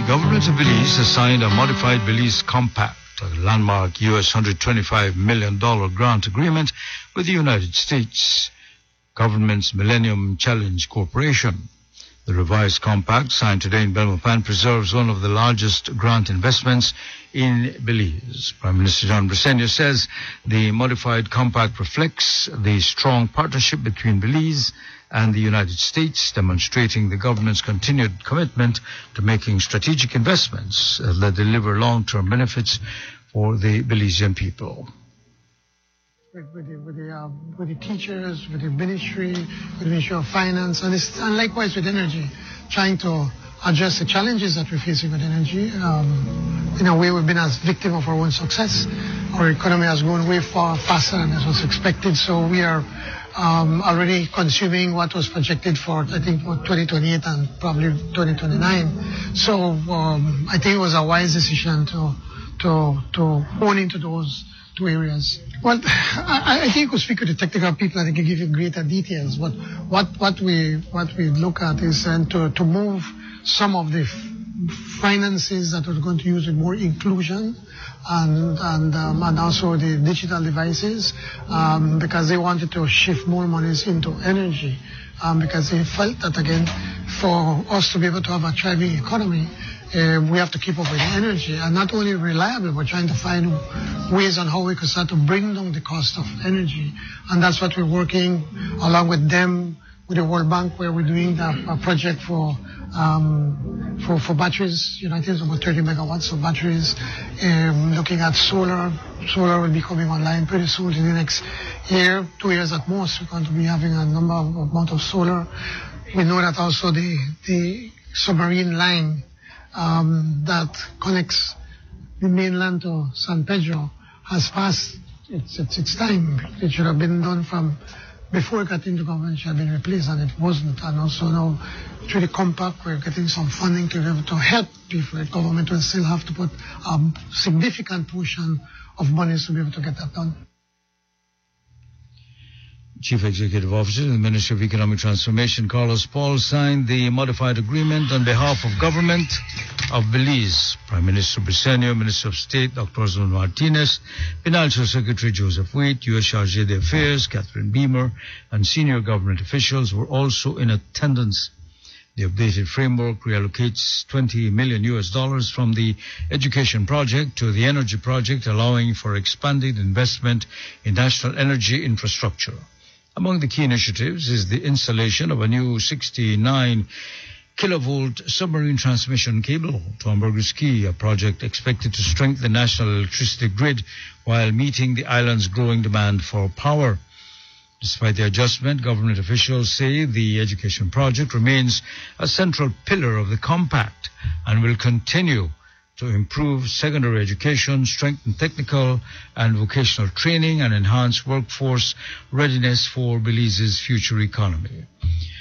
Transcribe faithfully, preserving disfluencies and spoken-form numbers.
government of Belize has signed a modified Belize Compact, a landmark U S one hundred twenty-five million dollars grant agreement with the United States government's Millennium Challenge Corporation. The revised compact, signed today in Belmopan, preserves one of the largest grant investments in Belize. Prime Minister John Briceño says the modified compact reflects the strong partnership between Belize and the United States, demonstrating the government's continued commitment to making strategic investments that deliver long-term benefits for the Belizean people. With, with, the, with, the, uh, with the teachers, with the ministry, with the Ministry of Finance, and, it's, and likewise with energy, trying to address the challenges that we're facing with energy. Um, in a way, we've been a victim of our own success. Our economy has grown way far faster than it was expected, so we are um, already consuming what was projected for, I think, for twenty twenty-eight and probably twenty twenty-nine. So um, I think it was a wise decision to, to, to hone into those two areas. Well, I, I think we'll speak with the technical people and they can give you greater details. But what, what we what we look at is uh, to, to move some of the f- finances that we're going to use with more inclusion and and, um, and also the digital devices um, because they wanted to shift more monies into energy um, because they felt that, again, for us to be able to have a thriving economy, Uh, we have to keep up with the energy, and not only reliable, we're trying to find ways on how we could start to bring down the cost of energy. And that's what we're working along with them, with the World Bank, where we're doing the, a project for um, for, for batteries. You know, I think it's about thirty megawatts of batteries. Um, looking at solar, solar will be coming online pretty soon in the next year, two years at most. We're going to be having a number of amount of solar. We know that also the the submarine line Um, that connects the mainland to San Pedro has passed its, its, its time. It should have been done from before it got into government. It should have been replaced, and it wasn't. And also now, through the compact, we're getting some funding to be able to help people. The government will still have to put a significant portion of monies to be able to get that done. Chief Executive Officer in the Ministry of Economic Transformation, Carlos Paul, signed the modified agreement on behalf of Government of Belize. Prime Minister Briceño, Minister of State Doctor Osmond Martinez, Financial Secretary Joseph Waite, U S Chargé d'Affaires Catherine Beamer, and senior government officials were also in attendance. The updated framework reallocates twenty million U S dollars from the education project to the energy project, allowing for expanded investment in national energy infrastructure. Among the key initiatives is the installation of a new sixty-nine kilovolt submarine transmission cable to Ambergris Caye, a project expected to strengthen the national electricity grid while meeting the island's growing demand for power. Despite the adjustment, government officials say the education project remains a central pillar of the compact and will continue to improve secondary education, strengthen technical and vocational training, and enhance workforce readiness for Belize's future economy.